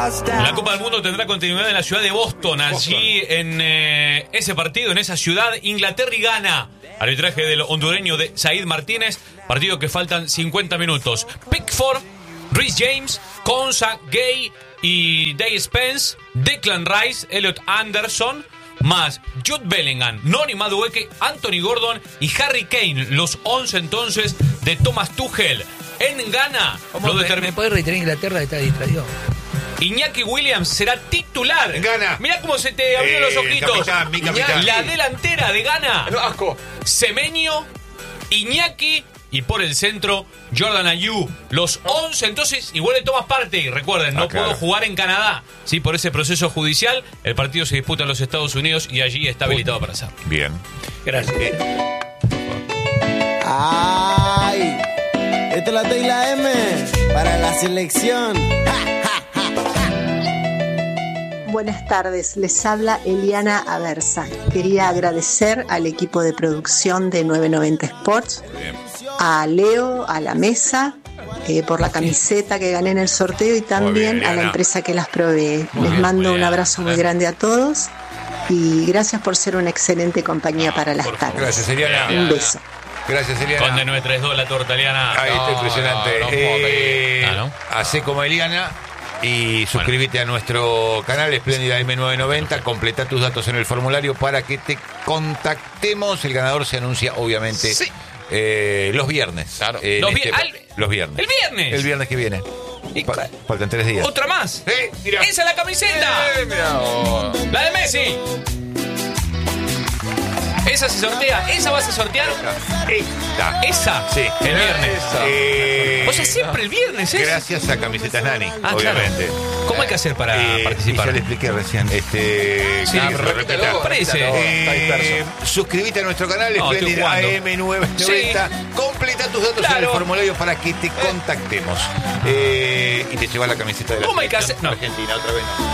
La Copa del Mundo tendrá continuidad en la ciudad de Boston. Allí en ese partido, en esa ciudad, Inglaterra y Ghana. Arbitraje del hondureño de Said Martínez. Partido que faltan 50 minutos. Pickford, Reece James, Konsa, Gay y Day Spence, Declan Rice, Elliot Anderson, más Jude Bellingham, Noni Madueke, Anthony Gordon y Harry Kane. Los 11 entonces de Thomas Tuchel. En Ghana lo determina. ¿Me puede reiterar Inglaterra? Está distraído. Iñaki Williams será titular. En Ghana. Mirá cómo se te abrieron los ojitos. Mi capitán. La delantera de Ghana. No, asco. Semenyo, Iñaki y por el centro Jordan Ayew. Los 11 entonces, y vuelve Thomas Partey. Recuerden, no claro. puedo jugar en Canadá. Sí, por ese proceso judicial. El partido se disputa en los Estados Unidos y allí está habilitado para hacerlo. Bien. Gracias. Ay, esta es la T y la M para la selección. Buenas tardes, les habla Eliana Aversa. Quería agradecer al equipo de producción de 990 Sports, a Leo, a la mesa, por la camiseta que gané en el sorteo y también bien, a la empresa que las provee. Les mando un abrazo muy grande a todos y gracias por ser una excelente compañía para las tardes. Gracias, Eliana. Un beso. Gracias, Eliana. Conde 932, la torta, Eliana. Ahí está impresionante. No puedo pedir. ¿No? Hacé como Eliana y suscríbete a nuestro canal Espléndida M990. Completa tus datos en el formulario para que te contactemos. El ganador se anuncia, obviamente, los viernes. Claro. Los viernes. ¿El viernes? El viernes que viene. Faltan 3 días. ¿Otra más? Mira. ¡Esa es la camiseta! ¡La de Messi! Esa se sortea, esa vas a sortear. Esa, sí, el viernes. O sea, siempre el viernes, ¿eh? Gracias a Camisetas Nani, claro. obviamente. ¿Cómo hay que hacer para participar? Ya le expliqué recién. Sí, parece. Suscríbete a nuestro canal, Espléndida AM990. Sí. Completa tus datos en el formulario para que te contactemos. Y te llevas la camiseta de la ¿Cómo hay que hacer? selección Argentina otra vez.